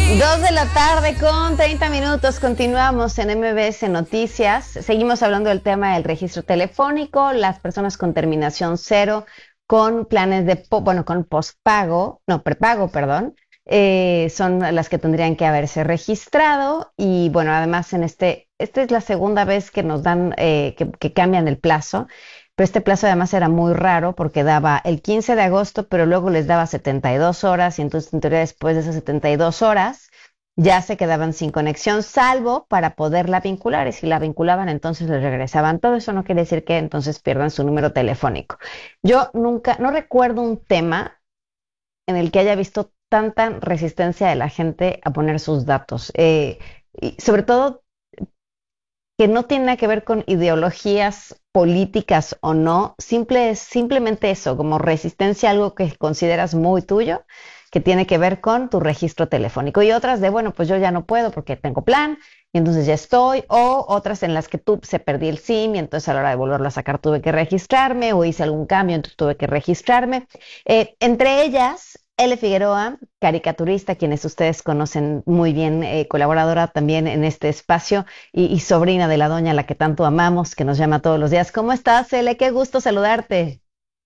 2 de la tarde con 30 minutos. Continuamos en MBS Noticias. Seguimos hablando del tema del registro telefónico, las personas con terminación cero, con planes de, con postpago, no, prepago, perdón, son las que tendrían que haberse registrado. Y bueno, además esta es la segunda vez que nos dan, que cambian el plazo. Pero este plazo además era muy raro porque daba el 15 de agosto, pero luego les daba 72 horas y entonces en teoría después de esas 72 horas ya se quedaban sin conexión, salvo para poderla vincular, y si la vinculaban entonces les regresaban todo. Eso no quiere decir que entonces pierdan su número telefónico. Yo no recuerdo un tema en el que haya visto tanta resistencia de la gente a poner sus datos, y sobre todo que no tiene nada que ver con ideologías políticas o no, simplemente eso, como resistencia a algo que consideras muy tuyo, que tiene que ver con tu registro telefónico. Y otras de, bueno, pues yo ya no puedo porque tengo plan y entonces ya estoy, o otras en las que se perdí el SIM y entonces a la hora de volverlo a sacar tuve que registrarme, o hice algún cambio, entonces tuve que registrarme. Entre ellas, L. Figueroa, caricaturista, quienes ustedes conocen muy bien, colaboradora también en este espacio y sobrina de la doña a la que tanto amamos, que nos llama todos los días. ¿Cómo estás, L? Qué gusto saludarte.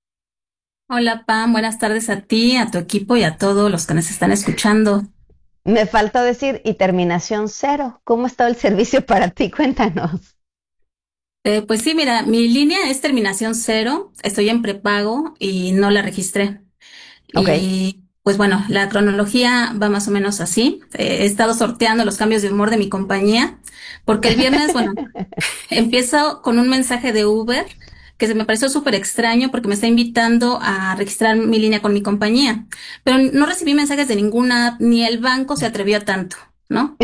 Hola Pam, buenas tardes a ti, a tu equipo y a todos los que nos están escuchando. Me falta decir, y terminación cero. ¿Cómo está el servicio para ti? Cuéntanos. Pues sí, mira, mi línea es terminación cero, estoy en prepago y no la registré. Ok. Y pues bueno, la cronología va más o menos así. He estado sorteando los cambios de humor de mi compañía, porque el viernes, bueno, empiezo con un mensaje de Uber que se me pareció súper extraño porque me está invitando a registrar mi línea con mi compañía, pero no recibí mensajes de ninguna app, ni el banco se atrevió a tanto, ¿no?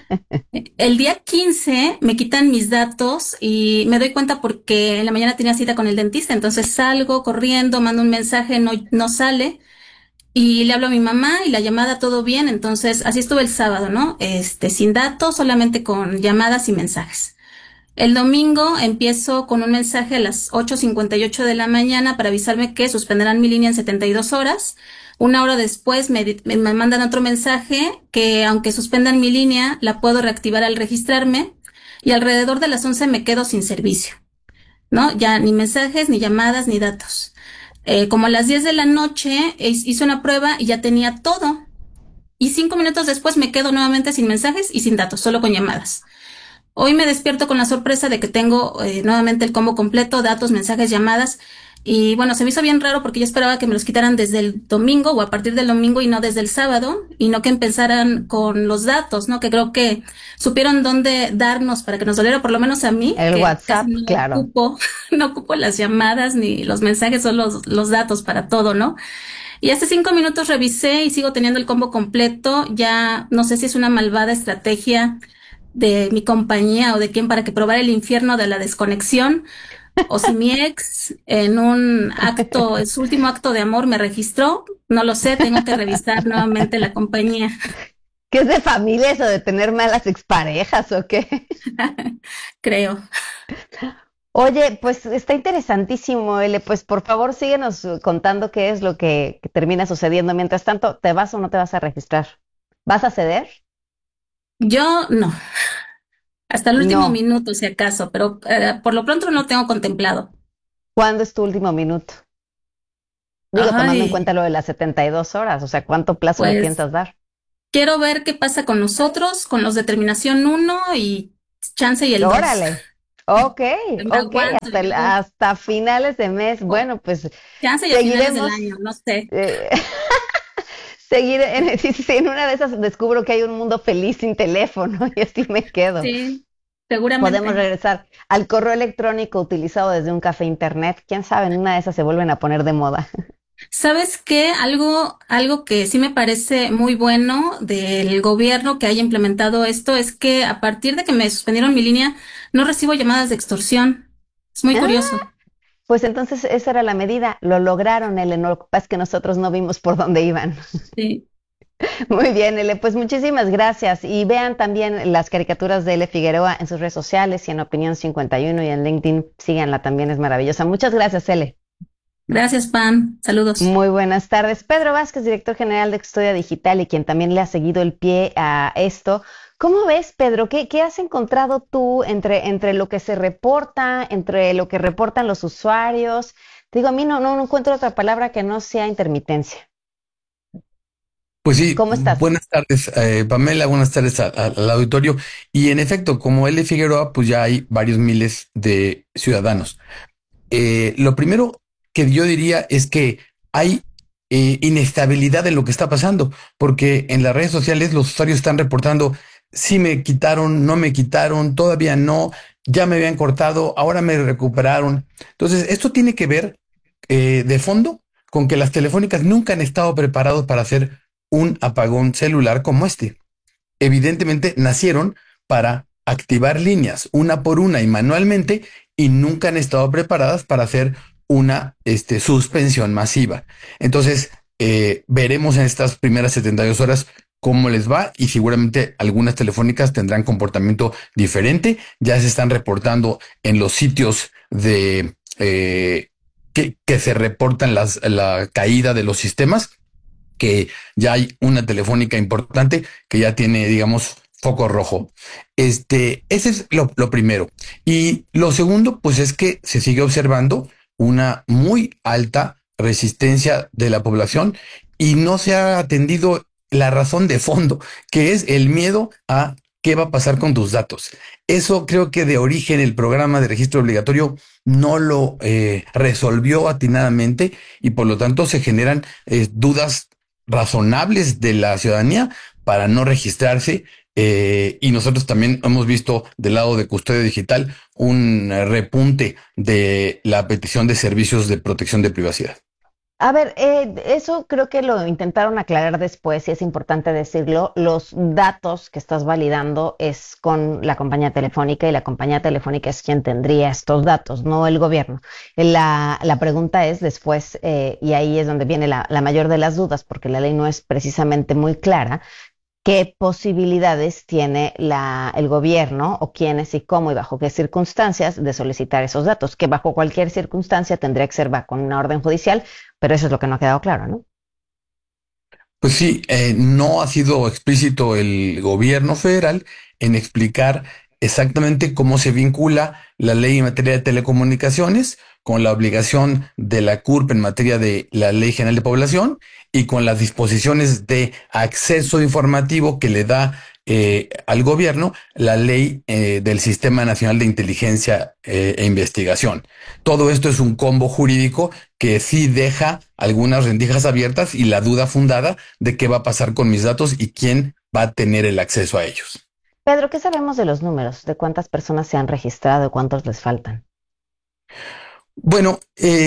El día 15 me quitan mis datos y me doy cuenta porque en la mañana tenía cita con el dentista, entonces salgo corriendo, mando un mensaje, no sale y le hablo a mi mamá y la llamada todo bien, entonces así estuve el sábado, ¿no? Sin datos, solamente con llamadas y mensajes. El domingo empiezo con un mensaje a las 8:58 de la mañana para avisarme que suspenderán mi línea en 72 horas. Una hora después me mandan otro mensaje que aunque suspendan mi línea, la puedo reactivar al registrarme y alrededor de las 11 me quedo sin servicio, ¿no? Ya ni mensajes, ni llamadas, ni datos. Como a las 10 de la noche hice una prueba y ya tenía todo. Y 5 minutos después me quedo nuevamente sin mensajes y sin datos, solo con llamadas. Hoy me despierto con la sorpresa de que tengo nuevamente el combo completo, datos, mensajes, llamadas. Y bueno, se me hizo bien raro porque yo esperaba que me los quitaran desde el domingo o a partir del domingo y no desde el sábado, y no que empezaran con los datos, ¿no? Que creo que supieron dónde darnos para que nos doliera, por lo menos a mí, El que casi WhatsApp, no claro. ocupo, no ocupo las llamadas ni los mensajes, son los datos para todo, ¿no? Y hace 5 minutos revisé y sigo teniendo el combo completo. Ya no sé si es una malvada estrategia de mi compañía o de quién para que probara el infierno de la desconexión, o si mi ex en un acto, en su último acto de amor me registró, no lo sé, tengo que revisar nuevamente la compañía. ¿Qué es de familia eso de tener malas exparejas o qué? Creo. Oye, pues está interesantísimo, L. Pues por favor síguenos contando qué es lo que termina sucediendo. Mientras tanto, ¿te vas o no te vas a registrar? ¿Vas a ceder? Yo no, hasta el último No. minuto si acaso, pero por lo pronto no lo tengo contemplado. ¿Cuándo es tu último minuto? Digo, tomando en Ay, cuenta lo de las 72 horas, o sea, ¿cuánto plazo le pues piensas dar? quiero ver qué pasa con nosotros, con los de terminación uno y chance y el 2. Órale. Ok, Me ok, aguanto yo. hasta finales de mes. O Bueno, pues chance y a finales del seguiremos. año, no sé. eh, sí, sí, sí, en una de esas descubro que hay un mundo feliz sin teléfono y así me quedo. Sí, Podemos seguramente. regresar al correo electrónico utilizado desde un café internet. Quién sabe, en una de esas se vuelven a poner de moda. ¿Sabes qué? Algo que sí me parece muy bueno del gobierno que haya implementado esto es que a partir de que me suspendieron mi línea, no recibo llamadas de extorsión. Es muy Ah, curioso. pues entonces esa era la medida. Lo lograron, Lo que pasa es que nosotros no vimos por dónde iban. Sí. Muy bien, Ele, pues muchísimas gracias. Y vean también las caricaturas de Ele Figueroa en sus redes sociales y en Opinión 51 y en LinkedIn. Síganla también, es maravillosa. Muchas gracias, Ele. Gracias, Pam. Saludos. Muy buenas tardes. Pedro Vázquez, director general de Custodia Digital y quien también le ha seguido el pie a esto. ¿Cómo ves, Pedro? ¿Qué has encontrado tú entre lo que se reporta, entre lo que reportan los usuarios? Te digo, a mí no encuentro otra palabra que no sea intermitencia. Pues sí, ¿Cómo estás? buenas tardes, Pamela, buenas tardes al auditorio. Y en efecto, como L. Figueroa, pues ya hay varios miles de ciudadanos. Lo primero que yo diría es que hay inestabilidad en lo que está pasando, porque en las redes sociales los usuarios están reportando si me quitaron, no me quitaron, todavía no, ya me habían cortado, ahora me recuperaron. Entonces, esto tiene que ver de fondo con que las telefónicas nunca han estado preparados para hacer un apagón celular como este. Evidentemente nacieron para activar líneas una por una y manualmente y nunca han estado preparadas para hacer una suspensión masiva. Entonces, veremos en estas primeras 72 horas cómo les va y seguramente algunas telefónicas tendrán comportamiento diferente. Ya se están reportando en los sitios de que se reportan la caída de los sistemas que ya hay una telefónica importante que ya tiene, digamos, foco rojo. Ese es lo primero. Y lo segundo, pues es que se sigue observando una muy alta resistencia de la población y no se ha atendido la razón de fondo, que es el miedo a qué va a pasar con tus datos. Eso creo que de origen el programa de registro obligatorio no lo resolvió atinadamente y por lo tanto se generan dudas razonables de la ciudadanía para no registrarse. Y nosotros también hemos visto del lado de custodia digital un repunte de la petición de servicios de protección de privacidad. A ver, eso creo que lo intentaron aclarar después y es importante decirlo. Los datos que estás validando es con la compañía telefónica y la compañía telefónica es quien tendría estos datos, no el gobierno. La pregunta es después, y ahí es donde viene la mayor de las dudas, porque la ley no es precisamente muy clara. ¿Qué posibilidades tiene el gobierno o quiénes y cómo y bajo qué circunstancias de solicitar esos datos? Que bajo cualquier circunstancia tendría que ser con una orden judicial, pero eso es lo que no ha quedado claro, ¿no? Pues sí, no ha sido explícito el gobierno federal en explicar exactamente cómo se vincula la ley en materia de telecomunicaciones con la obligación de la CURP en materia de la Ley General de Población y con las disposiciones de acceso informativo que le da al gobierno la ley del Sistema Nacional de Inteligencia e Investigación. Todo esto es un combo jurídico que sí deja algunas rendijas abiertas y la duda fundada de qué va a pasar con mis datos y quién va a tener el acceso a ellos. Pedro, ¿qué sabemos de los números? ¿De cuántas personas se han registrado? ¿Cuántos les faltan? Bueno,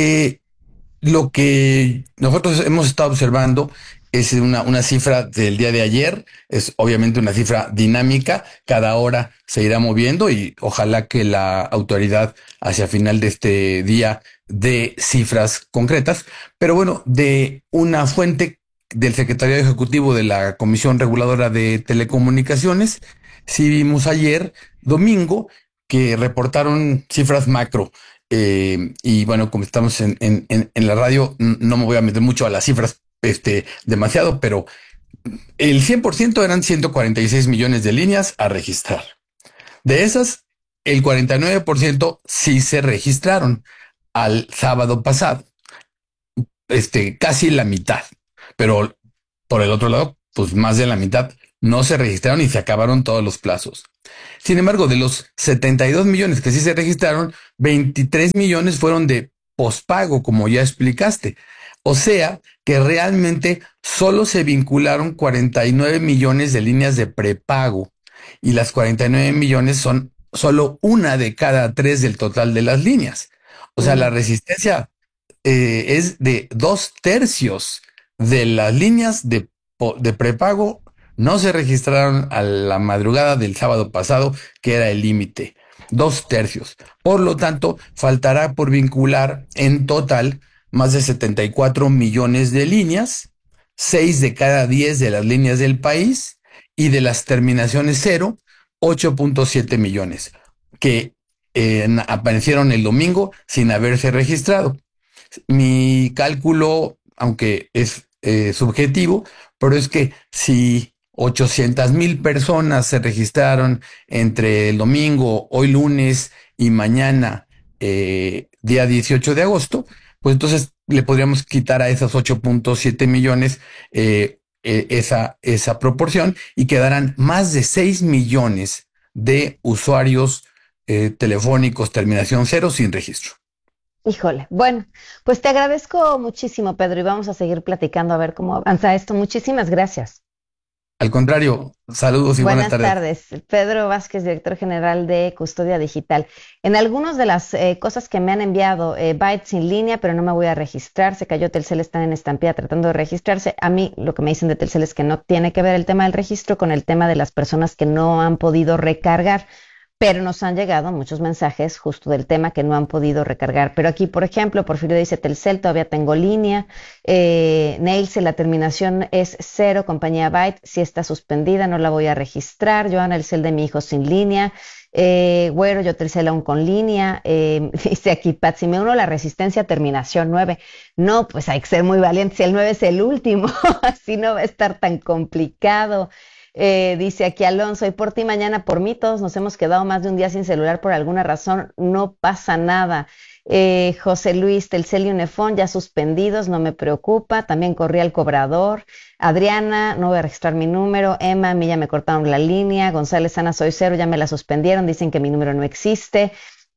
lo que nosotros hemos estado observando es una cifra del día de ayer, es obviamente una cifra dinámica, cada hora se irá moviendo y ojalá que la autoridad hacia final de este día dé cifras concretas, pero bueno, de una fuente del Secretariado Ejecutivo de la Comisión Reguladora de Telecomunicaciones, sí vimos ayer, domingo, que reportaron cifras macro. Y bueno, como estamos en la radio, no me voy a meter mucho a las cifras, demasiado, pero el 100% eran 146 millones de líneas a registrar. De esas, el 49% sí se registraron al sábado pasado, casi la mitad, pero por el otro lado, pues más de la mitad no se registraron y se acabaron todos los plazos. Sin embargo, de los 72 millones que sí se registraron, 23 millones fueron de pospago, como ya explicaste. O sea que realmente solo se vincularon 49 millones de líneas de prepago y las 49 millones son solo una de cada tres del total de las líneas. O sea, la Mm. resistencia es de 2/3 de las líneas de prepago no se registraron a la madrugada del sábado pasado, que era el límite. 2/3. Por lo tanto, faltará por vincular en total más de 74 millones de líneas, 6 de cada 10 de las líneas del país y de las terminaciones cero, 8.7 millones, que aparecieron el domingo sin haberse registrado. Mi cálculo, aunque es subjetivo, pero es que si 800,000 personas se registraron entre el domingo, hoy lunes y mañana, día 18 de agosto, pues entonces le podríamos quitar a esos 8.7 millones esa proporción y quedarán más de 6 millones de usuarios telefónicos terminación 0 sin registro. Híjole, bueno, pues te agradezco muchísimo, Pedro, y vamos a seguir platicando a ver cómo avanza esto. Muchísimas gracias. Al contrario, saludos y buenas tardes. Buenas tardes. Pedro Vázquez, director general de Custodia Digital. En algunas de las cosas que me han enviado, bytes en línea, pero no me voy a registrar, se cayó Telcel, están en estampida tratando de registrarse. A mí lo que me dicen de Telcel es que no tiene que ver el tema del registro con el tema de las personas que no han podido recargar. Pero nos han llegado muchos mensajes justo del tema que no han podido recargar. Pero aquí, por ejemplo, Porfirio dice, Telcel, todavía tengo línea. Neilse, la terminación es 0, compañía Byte, si está suspendida, no la voy a registrar. Joana, el cel de mi hijo sin línea. Güero, yo Telcel aún con línea. Dice aquí, Pat, si me uno la resistencia, terminación 9. No, pues hay que ser muy valiente. Si el 9 es el último, así no va a estar tan complicado. Dice aquí Alonso, y por ti mañana por mí, todos nos hemos quedado más de un día sin celular por alguna razón, no pasa nada. José Luis, Telcel y Unifón ya suspendidos, no me preocupa, también corrí al cobrador. Adriana, no voy a registrar mi número. Emma, a mí ya me cortaron la línea. González, Ana, soy 0, ya me la suspendieron, dicen que mi número no existe.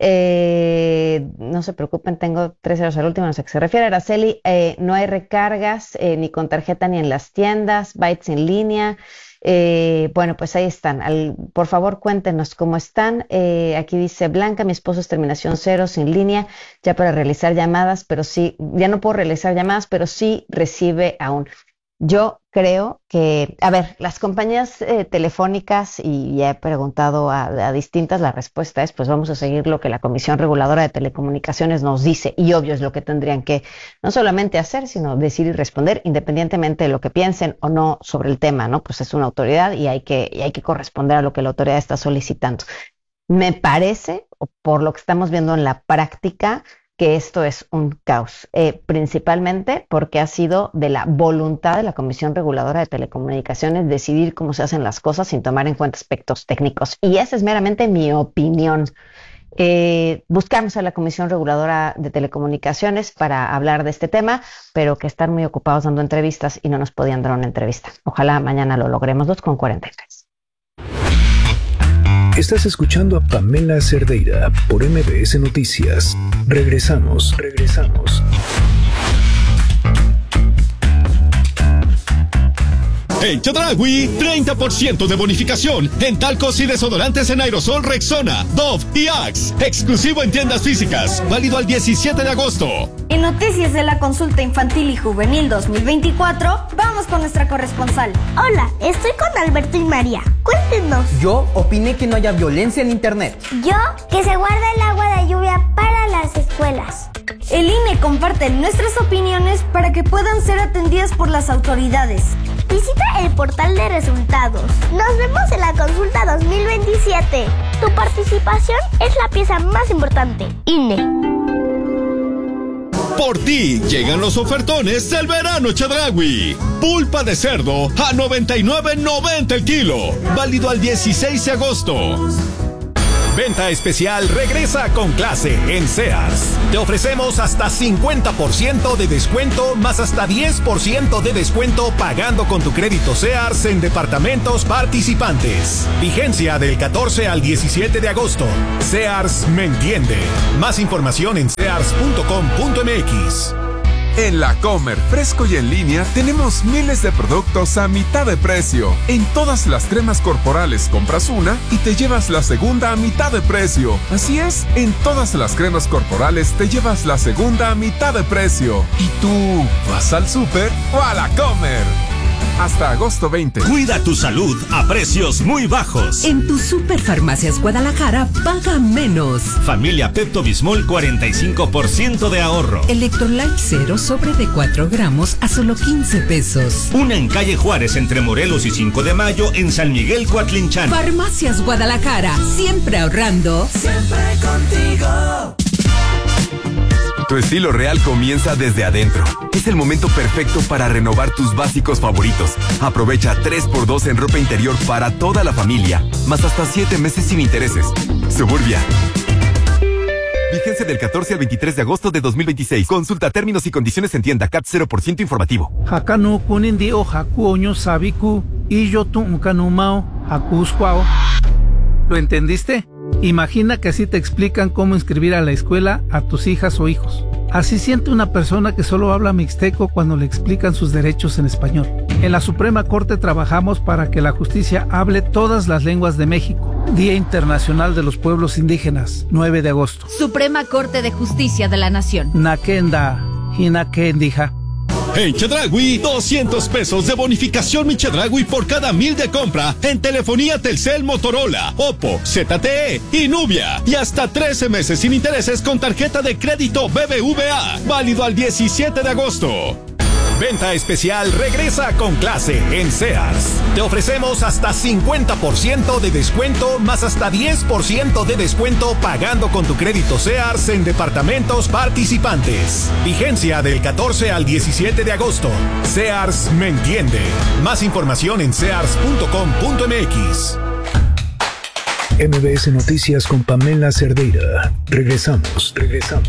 No se preocupen, tengo 3 ceros al último, no sé a qué se refiere. Araceli, no hay recargas ni con tarjeta ni en las tiendas, bytes en línea. Bueno, pues ahí están. Por favor, cuéntenos cómo están. Aquí dice Blanca, mi esposo es terminación 0 sin línea, ya para realizar llamadas, pero sí, ya no puedo realizar llamadas, pero sí recibe aún. Yo creo que, a ver, las compañías telefónicas, y ya he preguntado a distintas, la respuesta es, pues vamos a seguir lo que la Comisión Reguladora de Telecomunicaciones nos dice, y obvio es lo que tendrían que no solamente hacer, sino decir y responder, independientemente de lo que piensen o no sobre el tema, ¿no? Pues es una autoridad y hay que corresponder a lo que la autoridad está solicitando. Me parece, o por lo que estamos viendo en la práctica, que esto es un caos, principalmente porque ha sido de la voluntad de la Comisión Reguladora de Telecomunicaciones decidir cómo se hacen las cosas sin tomar en cuenta aspectos técnicos. Y esa es meramente mi opinión. Buscamos a la Comisión Reguladora de Telecomunicaciones para hablar de este tema, pero que están muy ocupados dando entrevistas y no nos podían dar una entrevista. Ojalá mañana lo logremos. 2:43. Estás escuchando a Pamela Cerdeira por MBS Noticias. Regresamos. En Chedraui, 30% de bonificación en talcos y desodorantes en aerosol Rexona, Dove y Axe. Exclusivo en tiendas físicas. Válido al 17 de agosto. En noticias de la consulta infantil y juvenil 2024, vamos con nuestra corresponsal. Hola, estoy con Alberto y María. Cuéntenos. Yo opiné que no haya violencia en internet. Yo, que se guarde el agua de lluvia para las escuelas. El INE comparte nuestras opiniones para que puedan ser atendidas por las autoridades. Visita el portal de resultados. Nos vemos en la consulta 2027. Tu participación es la pieza más importante. INE. Por ti llegan los ofertones del verano Chedraui. Pulpa de cerdo a $99.90 el kilo. Válido al 16 de agosto. Venta especial regresa con clase en Sears. Te ofrecemos hasta 50% de descuento más hasta 10% de descuento pagando con tu crédito Sears en departamentos participantes. Vigencia del 14 al 17 de agosto. Sears me entiende. Más información en sears.com.mx. En La Comer, fresco y en línea, tenemos miles de productos a mitad de precio. En todas las cremas corporales compras una y te llevas la segunda a mitad de precio. Así es, en todas las cremas corporales te llevas la segunda a mitad de precio. ¿Y tú vas al súper o a La Comer? Hasta agosto 20. Cuida tu salud a precios muy bajos. En tu Superfarmacias Guadalajara paga menos. Familia Pepto Bismol 45% de ahorro. Electrolyte 0 sobre de 4 gramos a solo 15 pesos. Una en calle Juárez entre Morelos y 5 de Mayo en San Miguel Coatlinchán. Farmacias Guadalajara, siempre ahorrando. Siempre contigo. Tu estilo real comienza desde adentro. Es el momento perfecto para renovar tus básicos favoritos. Aprovecha 3x2 en ropa interior para toda la familia, más hasta 7 meses sin intereses. Suburbia. Vigencia del 14 al 23 de agosto de 2026. Consulta términos y condiciones en tienda. CAT 0% informativo. Hakanu kunindi o haku oño sabiku y yo tu unkanumao hakusquao. ¿Lo entendiste? Imagina que así te explican cómo inscribir a la escuela a tus hijas o hijos. Así siente una persona que solo habla mixteco cuando le explican sus derechos en español. En la Suprema Corte trabajamos para que la justicia hable todas las lenguas de México. Día Internacional de los Pueblos Indígenas, 9 de agosto. Suprema Corte de Justicia de la Nación. Nakenda, Hinakendija. En Chedraui, 200 pesos de bonificación Mi Chedraui por cada 1,000 de compra en telefonía Telcel, Motorola, Oppo, ZTE y Nubia. Y hasta 13 meses sin intereses con tarjeta de crédito BBVA. Válido al 17 de agosto. Venta especial regresa con clase en Sears. Te ofrecemos hasta 50% de descuento más hasta 10% de descuento pagando con tu crédito Sears en departamentos participantes. Vigencia del 14 al 17 de agosto. Sears me entiende. Más información en sears.com.mx. MBS Noticias con Pamela Cerdeira. Regresamos.